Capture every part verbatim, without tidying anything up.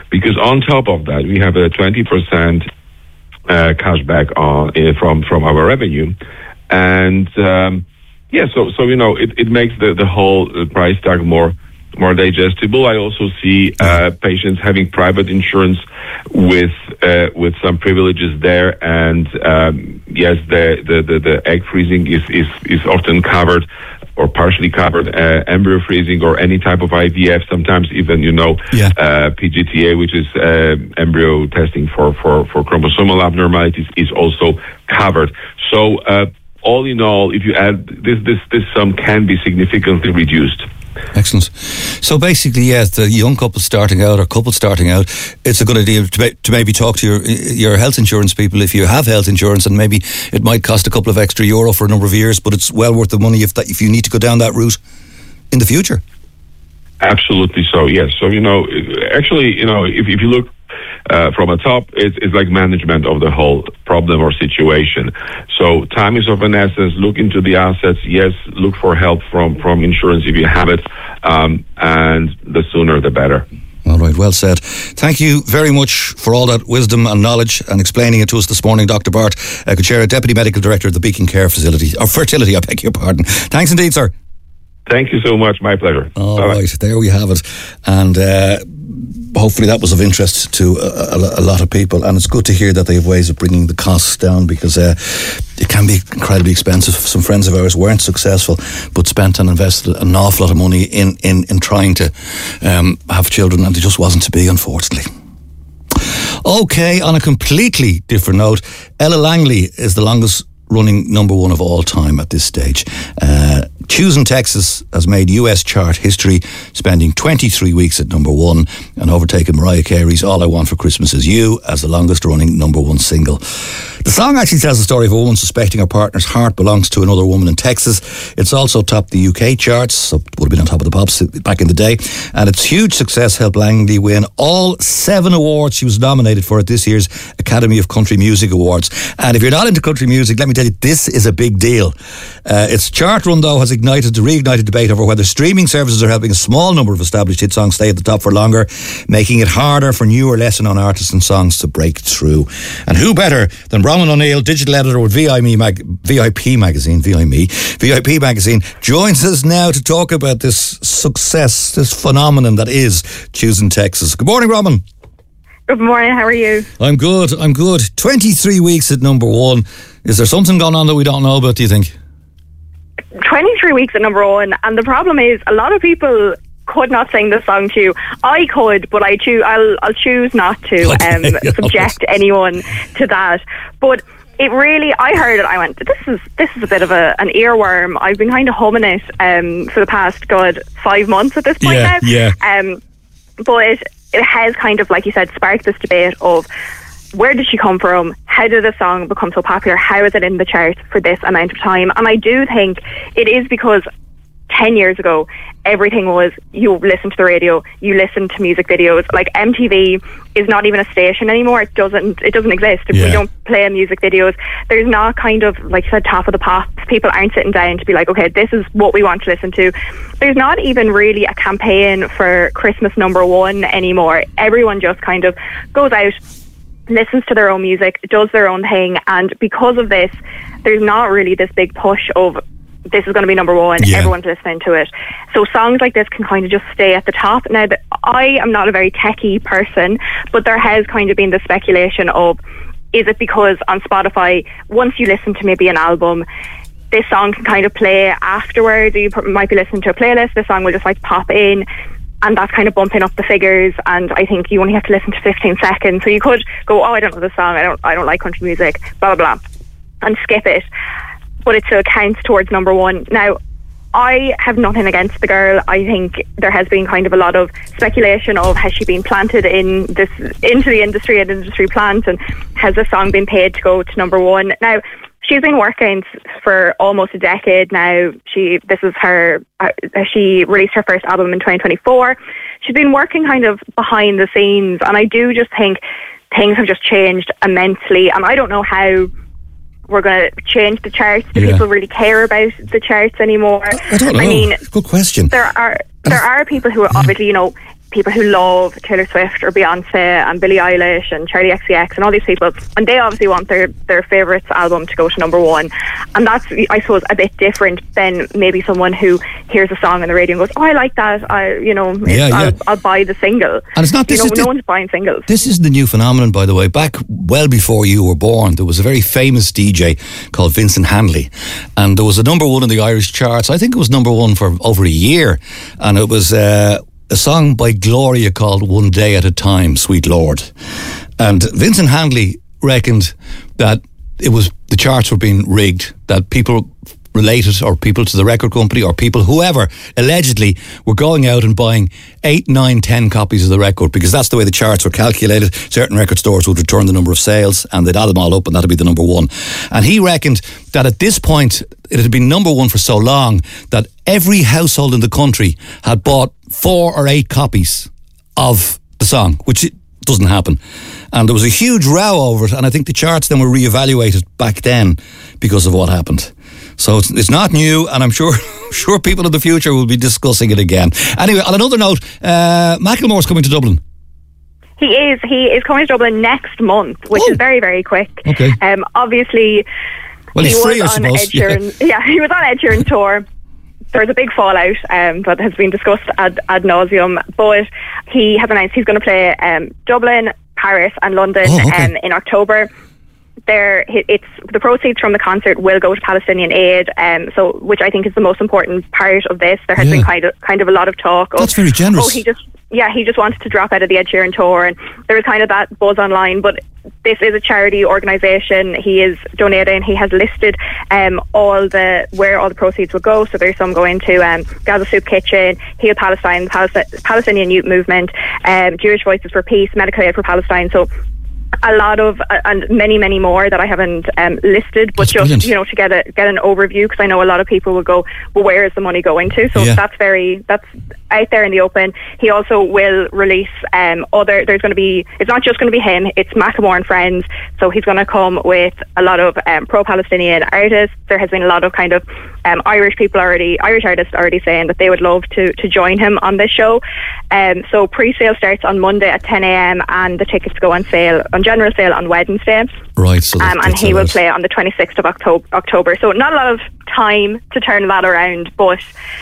because on top of that, we have a twenty percent uh, cashback on uh, from from our revenue, and um, yeah, so so you know, it, it makes the the whole price tag more more digestible. I also see uh, patients having private insurance with uh, with some privileges there, and um, yes, the, the the the egg freezing is is is often covered or partially covered, uh, embryo freezing or any type of I V F, sometimes even, you know, yeah. uh, P G T A, which is uh, embryo testing for, for, for chromosomal abnormalities, is also covered. So uh, all in all, if you add, this, this, this sum can be significantly reduced. Excellent. So basically, yes, the young couple starting out or couple starting out, it's a good idea to, to maybe talk to your your health insurance people if you have health insurance, and maybe it might cost a couple of extra euro for a number of years, but it's well worth the money if that if you need to go down that route in the future. Absolutely so, yes. So, you know, actually, you know, if, if you look Uh, from a top, it's, it's like management of the whole problem or situation. So time is of an essence. Look into the assets. Yes, look for help from, from insurance if you have it. Um, and the sooner the better. All right, well said. Thank you very much for all that wisdom and knowledge and explaining it to us this morning, Doctor Bart uh, Kuchera, Deputy Medical Director of the Beacon Care Facility, or Fertility, I beg your pardon. Thanks indeed, sir. Thank you so much. My pleasure. All Bye-bye. right, there we have it. And uh, hopefully that was of interest to a, a, a lot of people. And it's good to hear that they have ways of bringing the costs down, because uh, it can be incredibly expensive. Some friends of ours weren't successful, but spent and invested an awful lot of money in, in, in trying to um, have children, and it just wasn't to be, unfortunately. Okay, on a completely different note, Ella Langley is the longest running number one of all time at this stage. Uh, Choosing Texas has made U S chart history, spending twenty-three weeks at number one and overtaking Mariah Carey's All I Want for Christmas Is You as the longest running number one single. The song actually tells the story of a woman suspecting her partner's heart belongs to another woman in Texas. It's also topped the U K charts, so it would have been on top of the pops back in the day, and its huge success helped Langley win all seven awards she was nominated for at this year's Academy of Country Music Awards. And if you're not into country music, let me tell you, this is a big deal. Uh, its chart run, though, has ignited the reignited debate over whether streaming services are helping a small number of established hit songs stay at the top for longer, making it harder for newer, lesser-known artists and songs to break through. And who better than Ronan O'Neill, digital editor with V I P mag- V I P magazine, V I P, V I P magazine, joins us now to talk about this success, this phenomenon that is Choosing Texas. Good morning, Ronan. Good morning, how are you? I'm good, I'm good. twenty-three weeks at number one. Is there something going on that we don't know about, do you think? twenty-three weeks at number one, and the problem is a lot of people could not sing this song to you. I could, but I choose. I'll, I'll choose not to um, okay, subject anyone to that. But it really, I heard it, I went, this is this is a bit of a, an earworm. I've been kind of humming it um, for the past, God, five months at this point yeah, now. Yeah. Um, but it, it has kind of, like you said, sparked this debate of where did she come from? How did the song become so popular? How is it in the charts for this amount of time? And I do think it is because ten years ago, everything was, you listen to the radio, you listen to music videos. Like M T V is not even a station anymore. It doesn't it doesn't exist. Yeah. We don't play music videos. There's not kind of, like you said, top of the pops. People aren't sitting down to be like, okay, this is what we want to listen to. There's not even really a campaign for Christmas number one anymore. Everyone just kind of goes out, listens to their own music, does their own thing, and because of this, there's not really this big push of this is going to be number one, yeah. everyone's listening to it. So songs like this can kind of just stay at the top. Now, the, I am not a very techie person, but there has kind of been the speculation of, is it because on Spotify, once you listen to maybe an album, this song can kind of play afterwards, you might be listening to a playlist, this song will just like pop in, and that's kind of bumping up the figures, and I think you only have to listen to fifteen seconds, so you could go, oh, I don't know this song, I don't I don't like country music, blah blah blah, and skip it, but it still counts towards number one. Now, I have nothing against the girl. I think there has been kind of a lot of speculation of, has she been planted in this into the industry, an industry plant, and has this song been paid to go to number one? Now, she's been working for almost a decade now. She, this is her, uh, she released her first album in twenty twenty-four. She's been working kind of behind the scenes, and I do just think things have just changed immensely, and I don't know how we're going to change the charts. Do yeah. people really care about the charts anymore? I don't know. I mean, good question. There are there are people who are obviously, you know, people who love Taylor Swift or Beyonce and Billie Eilish and Charli X C X and all these people, and they obviously want their, their favourites album to go to number one. And that's, I suppose, a bit different than maybe someone who hears a song on the radio and goes, oh, I like that, I, you know, yeah, I'll, yeah. I'll buy the single. And it's not this. You know, is no the, one's buying singles. This is the new phenomenon, by the way. Back well before you were born, there was a very famous D J called Vincent Handley, and there was a number one in the Irish charts. I think it was number one for over a year, and it was uh, a song by Gloria called One Day at a Time, Sweet Lord. And Vincent Handley reckoned that it was the charts were being rigged, that people related or people to the record company or people, whoever, allegedly were going out and buying eight, nine, ten copies of the record, because that's the way the charts were calculated. Certain record stores would return the number of sales and they'd add them all up and that'd be the number one. And he reckoned that at this point it had been number one for so long that every household in the country had bought four or eight copies of the song, which it doesn't happen. And there was a huge row over it, and I think the charts then were reevaluated back then because of what happened. So it's, it's not new, and I'm sure sure people in the future will be discussing it again. Anyway, on another note, uh, Macklemore's coming to Dublin. He is. He is coming to Dublin next month, which oh. is very, very quick. Okay. Um, obviously, well, he he's free, was I on suppose. Ed Sheeran. Yeah. yeah, he was on Ed Sheeran tour. There was a big fallout um, that has been discussed ad, ad nauseum, but he has announced he's going to play um, Dublin, Paris and London oh, okay. um, in October. There, it's the proceeds from the concert will go to Palestinian aid, um, so which I think is the most important part of this. There has yeah. been kind of kind of a lot of talk. Of, That's very generous. Oh, he just yeah, he just wanted to drop out of the Ed Sheeran tour, and there was kind of that buzz online. But this is a charity organisation. He is donating. He has listed um, all the where all the proceeds will go. So there's some going to um, Gaza Soup Kitchen, Heal Palestine, Palest- Palestinian Youth Movement, um, Jewish Voices for Peace, Medical Aid for Palestine. So a lot of uh, and many many more that I haven't um, listed, but that's just brilliant. you know to get a get an overview, because I know a lot of people will go, well, where is the money going to? So yeah. that's very that's out there in the open. He also will release um, other. There's going to be. It's not just going to be him. It's Macklemore and friends. So he's going to come with a lot of um, pro-Palestinian artists. There has been a lot of kind of um, Irish people already, Irish artists already saying that they would love to to join him on this show. Um, so pre-sale starts on Monday at ten a.m. and the tickets go on sale on general sale on Wednesday. Right. So that, um, and he will out. play on the twenty-sixth of October. October. So not a lot of time to turn that around, but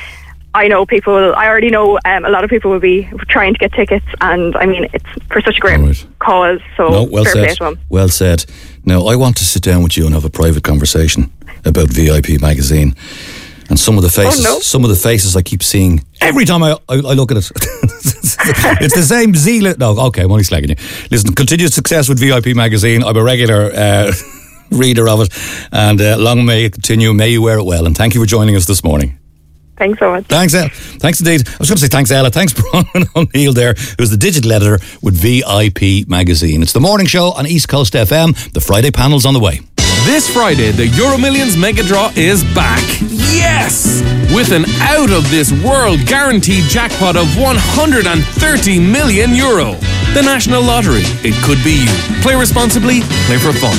I know people, I already know um, a lot of people will be trying to get tickets, and I mean, it's for such a great right. cause, so no, well fair said. play to him. Well said. Now, I want to sit down with you and have a private conversation about V I P magazine. And some of the faces, oh, no. some of the faces I keep seeing every time I I, I look at it, it's the same zeal. No, okay, I'm only slagging you. Listen, continued success with V I P magazine. I'm a regular uh, reader of it, and uh, long may it continue. May you wear it well. And thank you for joining us this morning. Thanks so much. Thanks, Ella. Thanks indeed. I was going to say thanks, Ella. Thanks, Bronwyn O'Neill there, who's the digital editor with V I P magazine. It's the morning show on East Coast F M. The Friday panel's on the way. This Friday, the Euro Millions Mega Draw is back. Yes! With an out-of-this-world guaranteed jackpot of one hundred thirty million euro. The National Lottery. It could be you. Play responsibly. Play for fun.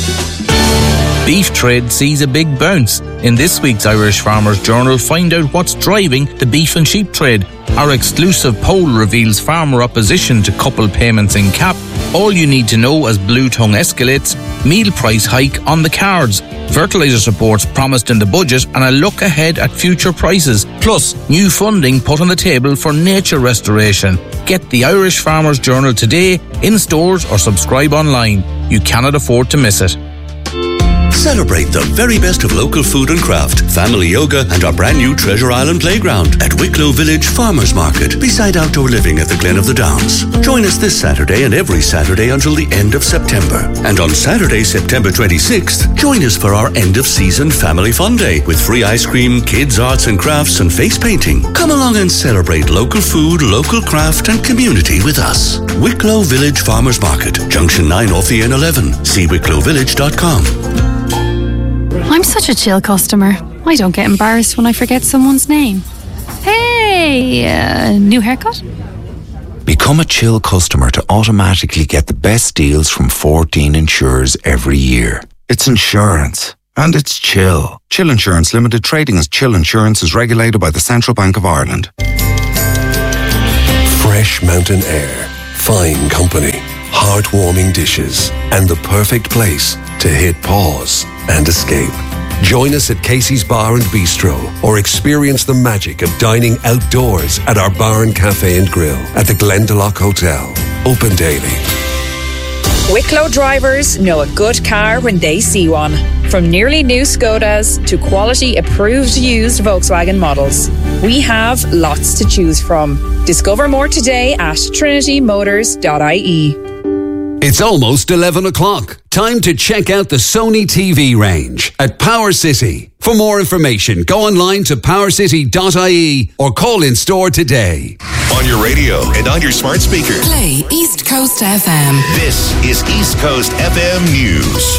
Beef trade sees a big bounce. In this week's Irish Farmers Journal, find out what's driving the beef and sheep trade. Our exclusive poll reveals farmer opposition to couple payments in cap. All you need to know as blue tongue escalates, meal price hike on the cards, fertiliser supports promised in the budget, and a look ahead at future prices. Plus, new funding put on the table for nature restoration. Get the Irish Farmers Journal today, in stores or subscribe online. You cannot afford to miss it. Celebrate the very best of local food and craft, family yoga, and our brand new Treasure Island playground at Wicklow Village Farmers Market, beside outdoor living at the Glen of the Downs. Join us this Saturday and every Saturday until the end of September. And on Saturday, September twenty-sixth, join us for our end of season family fun day with free ice cream, kids arts and crafts, and face painting. Come along and celebrate local food, local craft, and community with us. Wicklow Village Farmers Market, Junction nine off the N eleven. See wicklow village dot com. I'm such a chill customer. I don't get embarrassed when I forget someone's name. Hey, uh, new haircut? Become a chill customer to automatically get the best deals from fourteen insurers every year. It's insurance. And it's chill. Chill Insurance Limited, trading as Chill Insurance, is regulated by the Central Bank of Ireland. Fresh mountain air, fine company, heartwarming dishes, and the perfect place to hit pause and escape. Join us at Casey's Bar and Bistro or experience the magic of dining outdoors at our bar and cafe and grill at the Glendalough Hotel. Open daily. Wicklow drivers know a good car when they see one. From nearly new Skodas to quality approved used Volkswagen models, we have lots to choose from. Discover more today at trinity motors dot I E. It's almost eleven o'clock. Time to check out the Sony T V range at Power City. For more information, go online to power city dot I E or call in store today. On your radio and on your smart speaker. Play East Coast F M. This is East Coast F M News.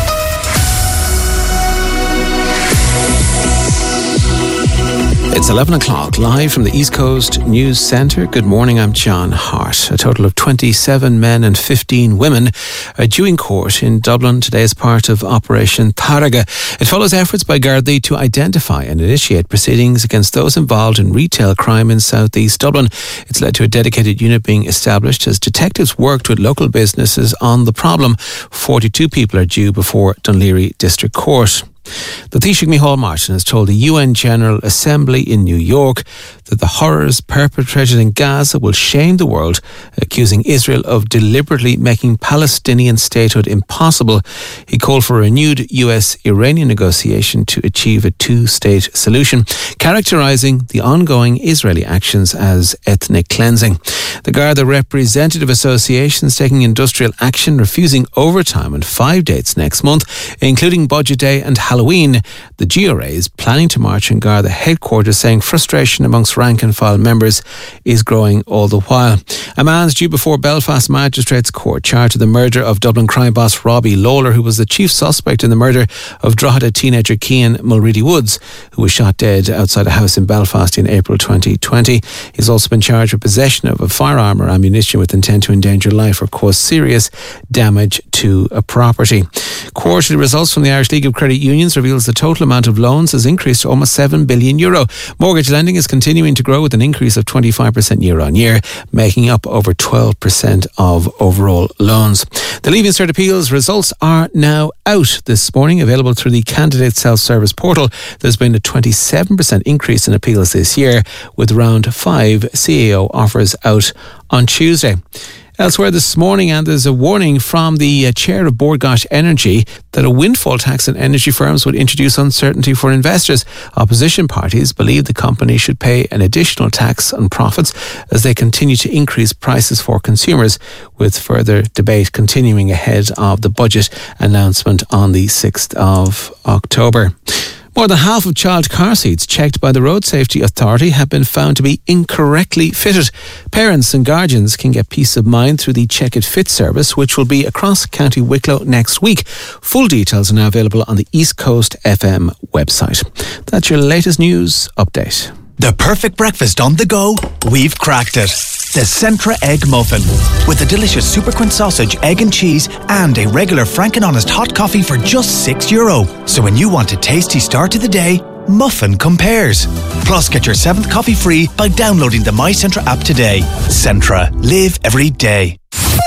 It's eleven o'clock, live from the East Coast News Centre. Good morning, I'm John Hart. A total of twenty-seven men and fifteen women are due in court in Dublin today as part of Operation Táirge. It follows efforts by Gardaí to identify and initiate proceedings against those involved in retail crime in South East Dublin. It's led to a dedicated unit being established as detectives worked with local businesses on the problem. forty-two people are due before Dunleary District Court. The Taoiseach Micheál Martin has told the U N General Assembly in New York that the horrors perpetrated in Gaza will shame the world, accusing Israel of deliberately making Palestinian statehood impossible. He called for a renewed U S-Iranian negotiation to achieve a two-state solution, characterising the ongoing Israeli actions as ethnic cleansing. The Garda Representative Association is taking industrial action, refusing overtime on five dates next month, including Budget Day and Halloween. The G R A is planning to march in Garda headquarters, saying frustration amongst rank and file members is growing all the while. A man's due before Belfast Magistrates Court charged with the murder of Dublin crime boss Robbie Lawler, who was the chief suspect in the murder of Drogheda teenager Cian Mulready Woods, who was shot dead outside a house in Belfast in April twenty twenty. He's also been charged with possession of a firearm or ammunition with intent to endanger life or cause serious damage to a property. Quarterly results from the Irish League of Credit Unions reveals the total amount of loans has increased to almost seven billion euro. Mortgage lending is continuing to grow with an increase of twenty-five percent year on year, making up over twelve percent of overall loans. The Leaving Cert Appeals results are now out this morning, available through the candidate self-service portal. There's been a twenty-seven percent increase in appeals this year, with round five C A O offers out on Tuesday. Elsewhere this morning, and there's a warning from the uh, chair of Bord Gáis Energy that a windfall tax on energy firms would introduce uncertainty for investors. Opposition parties believe the company should pay an additional tax on profits as they continue to increase prices for consumers, with further debate continuing ahead of the budget announcement on the sixth of October. More than half of child car seats checked by the Road Safety Authority have been found to be incorrectly fitted. Parents and guardians can get peace of mind through the Check It Fit service, which will be across County Wicklow next week. Full details are now available on the East Coast F M website. That's your latest news update. The perfect breakfast on the go? We've cracked it. The Centra Egg Muffin. With a delicious Super Quint sausage, egg and cheese, and a regular Frank and Honest hot coffee for just six euro. So when you want a tasty start to the day, Muffin compares. Plus, get your seventh coffee free by downloading the My Centra app today. Centra. Live every day.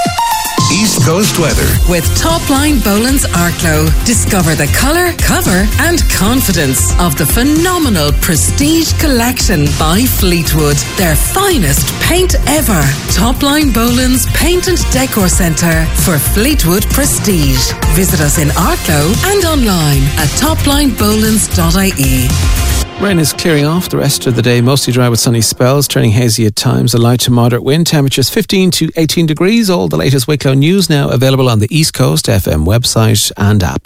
East Coast weather. With Topline Boland's Arklow. Discover the colour, cover and confidence of the phenomenal Prestige Collection by Fleetwood. Their finest paint ever. Topline Boland's Paint and Decor Centre for Fleetwood Prestige. Visit us in Arklow and online at topline bolands dot I E. Rain is clearing off the rest of the day, mostly dry with sunny spells, turning hazy at times, a light to moderate wind, temperatures fifteen to eighteen degrees. All the latest Wicklow news now available on the East Coast F M website and app.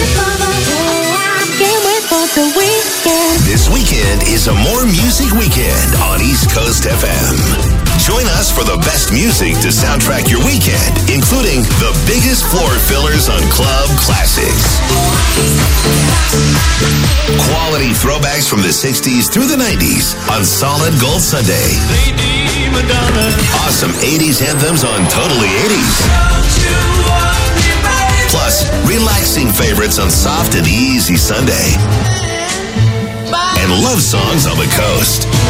This weekend is a More Music Weekend on East Coast F M. Join us for the best music to soundtrack your weekend, including the biggest floor fillers on club classics. Quality throwbacks from the sixties through the nineties on Solid Gold Sunday. Awesome eighties anthems on Totally eighties. Plus, relaxing favorites on Soft and Easy Sunday. And love songs on the coast.